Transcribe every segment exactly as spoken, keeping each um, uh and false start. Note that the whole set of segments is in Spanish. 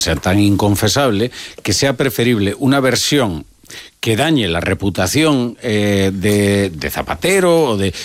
sea tan inconfesable que sea preferible una versión que dañe la reputación eh, de, de Zapatero o de...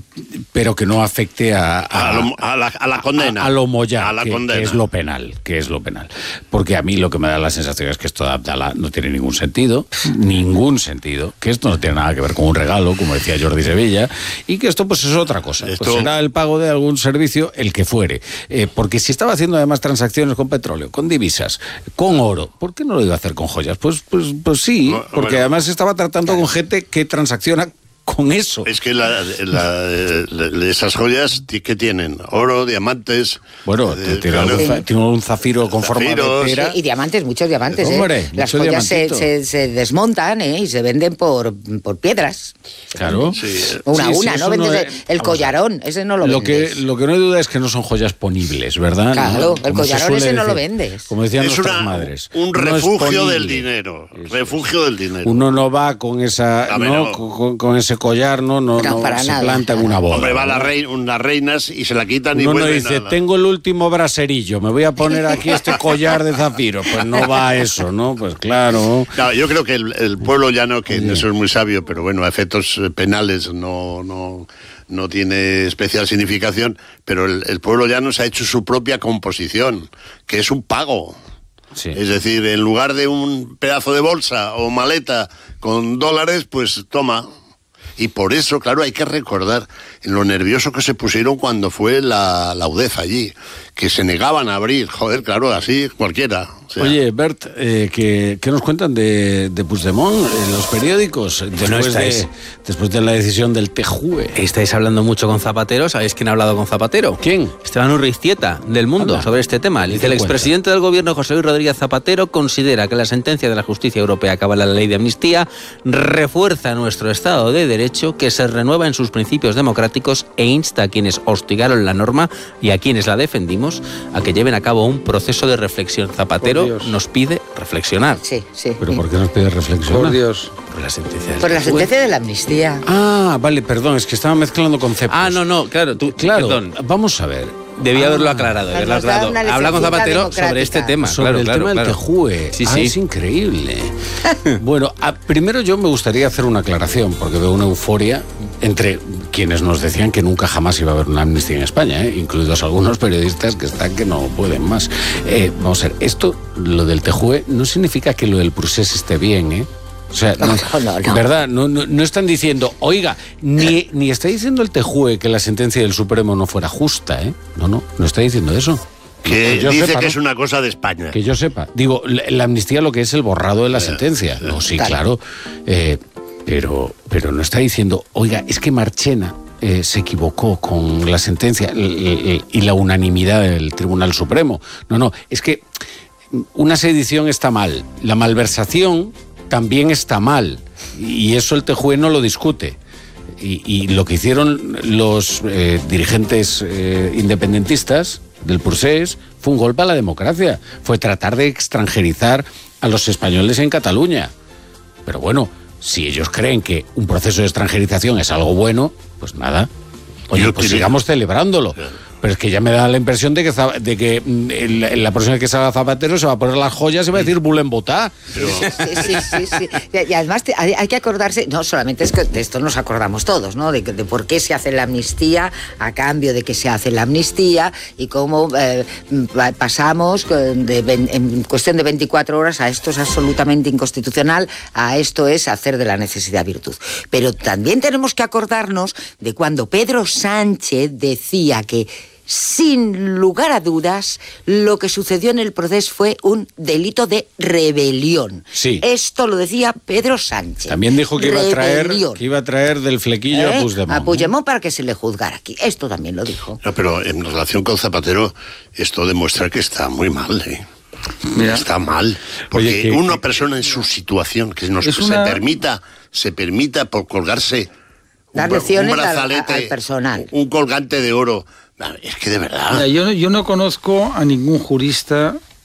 pero que no afecte a, a, a, lo, a, la, a la condena. A, a lo moya, a la que, condena. que es lo penal, que es lo penal. Porque a mí lo que me da la sensación es que esto de Abdala no tiene ningún sentido, ningún sentido, que esto no tiene nada que ver con un regalo, como decía Jordi Sevilla, y que esto pues es otra cosa. Esto... Pues será el pago de algún servicio, el que fuere. Eh, porque si estaba haciendo además transacciones con petróleo, con divisas, con oro, ¿por qué no lo iba a hacer con joyas? Pues, pues, pues sí, no, porque bueno, además estaba tratando con gente que transacciona con eso. Es que la, la, la, esas joyas que tienen oro, diamantes. Bueno, eh, tiene, claro, un, tiene un zafiro con forma de pera. Y diamantes, muchos diamantes. Hombre, ¿eh? Las joyas se, se, se desmontan ¿eh? y se venden por, por piedras. Claro. Sí. Una sí, a una, sí, no vendes no el, el collarón, ese no lo, lo vendes. Que, lo que no hay duda es que no son joyas ponibles, ¿verdad? Claro, ¿no? el collarón ese decir, no lo vendes. Como decían es nuestras una, madres. Un refugio del dinero. Eso. Refugio del dinero. Uno no va con esa, ¿no? Con, con ese collar, no, no. No, no para se nada, planta en claro. una boda. Hombre, va ¿no? la rey, unas reinas y se la quitan Uno y vuelven no dice, a la... tengo el último braserillo, me voy a poner aquí este collar de zafiro. Pues no va a eso, ¿no? Pues claro. No, yo creo que el, el pueblo llano, que sí. Eso es muy sabio, pero bueno, a efectos penales no, no, no tiene especial significación, pero el, el pueblo llano se ha hecho su propia composición, que es un pago. Sí. Es decir, en lugar de un pedazo de bolsa o maleta con dólares, pues toma. Y por eso, claro, hay que recordar lo nervioso que se pusieron cuando fue la, la UDEF allí, que se negaban a abrir. Joder, claro, así cualquiera. O sea. Oye, Bert, eh, ¿qué, ¿qué nos cuentan de, de Puigdemont en los periódicos después, bueno, estáis, de, después de la decisión del T J U E? Estáis hablando mucho con Zapatero. ¿Sabéis quién ha hablado con Zapatero? ¿Quién? Esteban Urriztieta, del Mundo, Anda. sobre este tema. Dice, el expresidente del gobierno, José Luis Rodríguez Zapatero, considera que la sentencia de la justicia europea que avala la ley de amnistía refuerza nuestro Estado de Derecho, que se renueva en sus principios democráticos, e insta a quienes hostigaron la norma y a quienes la defendimos a que lleven a cabo un proceso de reflexión. Zapatero nos pide reflexionar. Sí, sí. ¿Pero por qué nos pide reflexionar? Por Dios. Por la sentencia. Por la sentencia de la amnistía. Ah, vale, perdón, es que estaba mezclando conceptos. Ah, no, no, claro, tú, claro, perdón. Vamos a ver. Debía ah, haberlo aclarado. Haberlo aclarado. Habla con Zapatero sobre este tema. Sobre claro, el claro, tema claro. del T J U E. Sí, ah, sí. Es increíble. Bueno, a, primero yo me gustaría hacer una aclaración, porque veo una euforia entre quienes nos decían que nunca jamás iba a haber una amnistía en España, ¿eh? Incluidos algunos periodistas que están que no pueden más. Eh, vamos a ver, esto, lo del T J U E, no significa que lo del procés esté bien, ¿eh? O sea, no, no, no, no. ¿verdad? No, no, no están diciendo, oiga, ni, ni está diciendo el T J U E que la sentencia del Supremo no fuera justa, ¿eh? No, no, no está diciendo eso. Que, que dice sepa, que ¿no? es una cosa de España. Que yo sepa. Digo, la, la amnistía lo que es el borrado de la sí, sentencia. Sí, no, sí, claro. Eh, pero, pero no está diciendo, oiga, es que Marchena eh, se equivocó con la sentencia y, y la unanimidad del Tribunal Supremo. No, no, es que una sedición está mal. La malversación también está mal, y eso el T J U E no lo discute. Y, y lo que hicieron los eh, dirigentes eh, independentistas del procés fue un golpe a la democracia, fue tratar de extranjerizar a los españoles en Cataluña. Pero bueno, si ellos creen que un proceso de extranjerización es algo bueno, pues nada, oye, pues sigamos celebrándolo. Pero es que ya me da la impresión de que, de que en la próxima vez que salga Zapatero se va a poner las joyas y va a decir Bullen Botá. Sí, sí, sí, sí. Y además te, hay, hay que acordarse, no solamente es que de esto nos acordamos todos, ¿no? De, de por qué se hace la amnistía, a cambio de que se hace la amnistía, y cómo eh, pasamos de, de, en cuestión de veinticuatro horas a esto es absolutamente inconstitucional, a esto es hacer de la necesidad virtud. Pero también tenemos que acordarnos de cuando Pedro Sánchez decía que sin lugar a dudas, lo que sucedió en el proceso fue un delito de rebelión. Sí. Esto lo decía Pedro Sánchez. También dijo que iba a traer, que iba a traer del flequillo ¿Eh? a Puigdemont. A Puigdemont para que se le juzgara aquí. Esto también lo dijo. No, pero en relación con Zapatero, esto demuestra que está muy mal, ¿eh? Mira. Está mal. Porque Oye, que, una que, persona en su situación, que nos se una... permita, se permita por colgarse dar un, lecciones un brazalete, al, al personal. Un colgante de oro. Es que de verdad. Mira, yo, yo no conozco a ningún jurista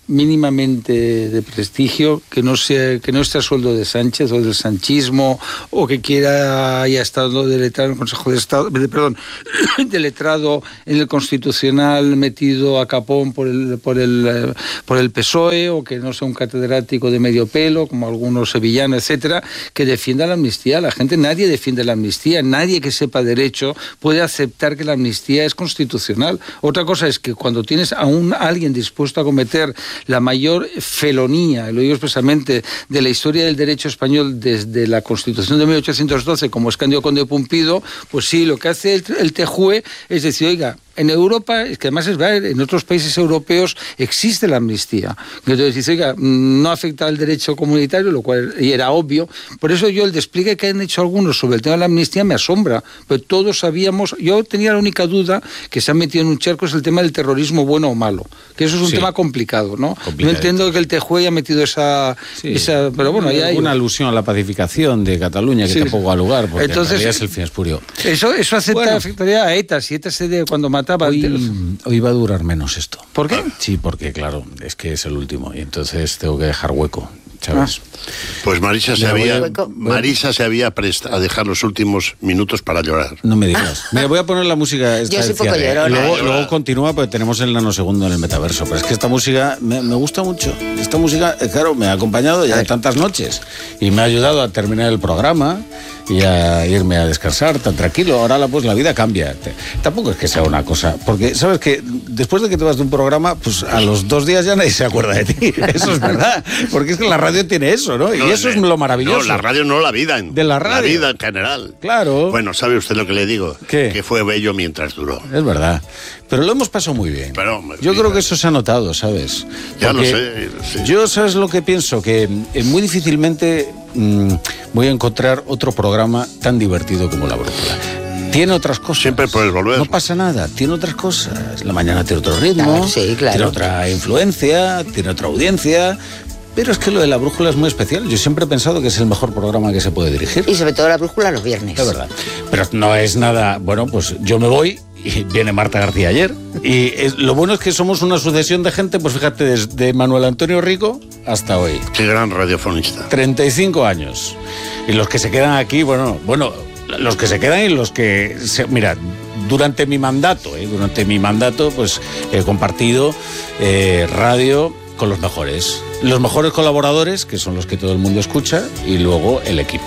mínimamente de prestigio, que no sea, que no esté a sueldo de Sánchez o del sanchismo, o que quiera haya estado de letrado en el Consejo de Estado, de, perdón, de letrado en el Constitucional metido a capón por el, por el, por el P S O E, o que no sea un catedrático de medio pelo, como algunos sevillanos, etcétera, que defienda la amnistía. La gente, nadie defiende la amnistía, nadie que sepa derecho puede aceptar que la amnistía es constitucional. Otra cosa es que cuando tienes a un alguien dispuesto a cometer la mayor felonía, lo digo expresamente, de la historia del derecho español desde la Constitución de mil ochocientos doce, como es Cándido Conde de Pumpido, pues sí, lo que hace el, el T J U E es decir, oiga, en Europa, es que además es verdad, en otros países europeos existe la amnistía. Entonces dice, oiga, no afecta al derecho comunitario, lo cual y era obvio. Por eso yo el despliegue que han hecho algunos sobre el tema de la amnistía me asombra. Pero todos sabíamos, yo tenía la única duda que se han metido en un charco, es el tema del terrorismo bueno o malo. Que eso es un sí. tema complicado, ¿no? No entiendo que el T J U E haya metido esa... Sí. esa pero bueno, hay una alusión a la pacificación de Cataluña que sí. tampoco ha lugar, porque entonces, en realidad es el fin espurio. Eso, eso acepta, bueno. afectaría a ETA. Si ETA se de cuando mataba... Hoy, hoy va a durar menos esto. ¿Por qué? Sí, porque claro, es que es el último y entonces tengo que dejar hueco, ¿sabes? Ah. Pues Marisa se, había, Marisa se había prestado a dejar los últimos minutos para llorar. No me digas. Mira, voy a poner la música esta. Yo soy poco llorona. Luego, luego continúa, porque tenemos el nanosegundo en el metaverso. Pero es que esta música me, me gusta mucho. Esta música, claro, me ha acompañado ya de tantas noches y me ha ayudado a terminar el programa y a irme a descansar tan tranquilo. Ahora la, pues la vida cambia. Tampoco es que sea una cosa, porque sabes que después de que te vas de un programa, pues a los dos días ya nadie se acuerda de ti. Eso es verdad, porque es que la radio tiene eso, ¿no? no y eso es lo maravilloso. No, la radio no, la vida. En, de la radio. La vida en general. Claro. Bueno, ¿sabe usted lo que le digo? ¿Qué? Que fue bello mientras duró. Es verdad. Pero lo hemos pasado muy bien. Pero, yo creo que eso se ha notado, ¿sabes? Ya lo sé, sí. Yo, ¿sabes lo que pienso? Que eh, muy difícilmente mmm, voy a encontrar otro programa tan divertido como La Brújula. Tiene otras cosas. Siempre puedes volver. No pasa nada, tiene otras cosas. La mañana tiene otro ritmo, sí, claro. tiene otra influencia, tiene otra audiencia. Pero es que lo de La Brújula es muy especial. Yo siempre he pensado que es el mejor programa que se puede dirigir. Y sobre todo La Brújula los viernes. Es verdad. Pero no es nada... Bueno, pues yo me voy y viene Marta García ayer. Y es, lo bueno es que somos una sucesión de gente, pues fíjate, desde Manuel Antonio Rico hasta hoy. Qué gran radiofonista. treinta y cinco años. Y los que se quedan aquí, bueno... bueno los que se quedan y los que... Se, mira, durante mi mandato, ¿eh? durante mi mandato, pues he compartido eh, radio con los mejores. Los mejores colaboradores, que son los que todo el mundo escucha, y luego el equipo.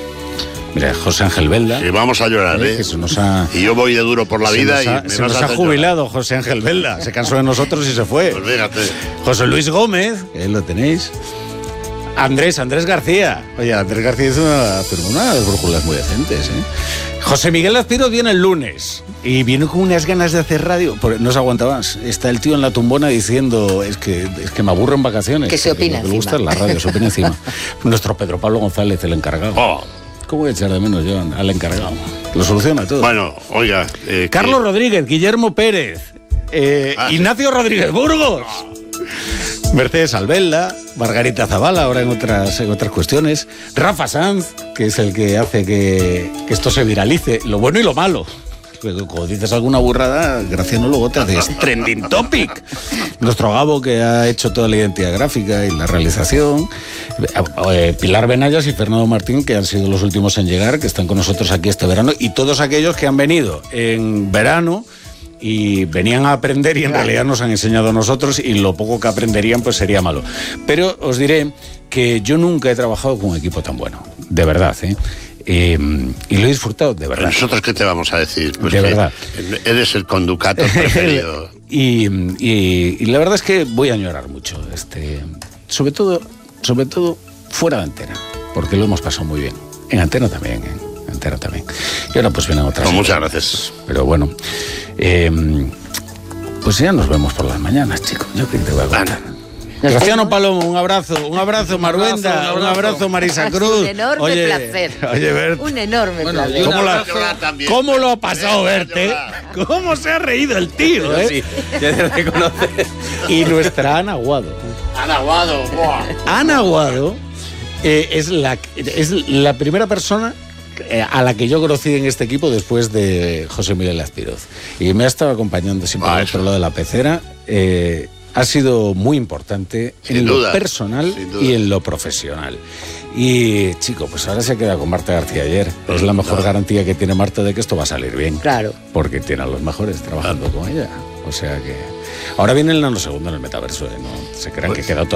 Mira, José Ángel Belda. Y vamos a llorar, ¿eh? Que se nos ha, y yo voy de duro por la vida y ha, me se nos ha jubilado llorar. José Ángel Belda. Se cansó de nosotros y se fue. Pues fíjate. José Luis Gómez, que ahí lo tenéis. Andrés, Andrés García. Oye, Andrés García es una, pero una de las brújulas muy decentes, ¿eh? José Miguel Azpiroz viene el lunes y viene con unas ganas de hacer radio. No se aguanta más. Está el tío en la tumbona diciendo, es que, es que me aburro en vacaciones. Que se opina encima. Me gusta la radio, se opina encima. Nuestro Pedro Pablo González, el encargado. Oh. ¿Cómo voy a echar de menos yo al encargado? Lo soluciona todo. Bueno, oiga... Eh, Carlos que... Rodríguez, Guillermo Pérez, eh, ah, Ignacio Rodríguez Burgos... Oh. Mercedes Albelda, Margarita Zavala, ahora en otras, en otras cuestiones. Rafa Sanz, que es el que hace que, que esto se viralice, lo bueno y lo malo. Cuando dices alguna burrada, Graciano luego te haces trending topic. Nuestro Gabo, que ha hecho toda la identidad gráfica y la realización. Pilar Benayas y Fernando Martín, que han sido los últimos en llegar, que están con nosotros aquí este verano. Y todos aquellos que han venido en verano y venían a aprender y en realidad nos han enseñado a nosotros, y lo poco que aprenderían pues sería malo. Pero os diré que yo nunca he trabajado con un equipo tan bueno, de verdad, ¿eh? Eh, y lo he disfrutado, de verdad. ¿Nosotros qué te vamos a decir? Pues de verdad. Eres el conducato preferido. y, y, y la verdad es que voy a añorar mucho, este, sobre todo, sobre todo fuera de antena, porque lo hemos pasado muy bien. En antena también, ¿eh? En antena también. Y ahora pues vienen otras. Pues muchas gracias. Pero bueno, eh, pues ya nos vemos por las mañanas, chicos. Yo creo que te voy a contar. Graciano Palomo, un abrazo, un abrazo Maruenda, un abrazo, un abrazo Marisa Cruz. Un enorme oye, placer. Oye, Bert. Un enorme bueno, placer. ¿Cómo, la, ¿Cómo lo ha pasado Bert, eh? ¿Cómo se ha reído el tío, eh? Sí, ya se reconoce. Y nuestra Ana Aguado. Ana Aguado, ¡buah! Ana Aguado eh, es, la, es la primera persona a la que yo conocí en este equipo después de José Miguel Azpiroz. Y me ha estado acompañando siempre ah, por lo de la pecera. Eh, ha sido muy importante Sin en duda, lo personal sin duda. y en lo profesional. Y, chico, pues ahora se queda con Marta García Ayer. Es la mejor No. garantía que tiene Marta de que esto va a salir bien. Claro. Porque tiene a los mejores trabajando con ella. O sea que... Ahora viene el nanosegundo en el metaverso, ¿eh? No se crean Pues- que queda todavía